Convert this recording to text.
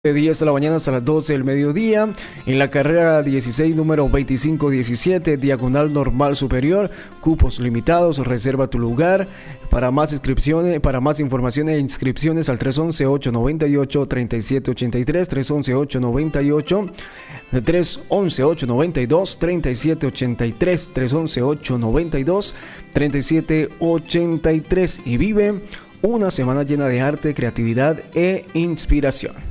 De 10 de la mañana hasta las 12 del mediodía, en la carrera 16, número 2517, diagonal normal superior, cupos limitados, reserva tu lugar. Para más inscripciones, para más información e inscripciones al 311-898-3783, 311-892-3783, 311-892-3783 y vive una semana llena de arte, creatividad e inspiración.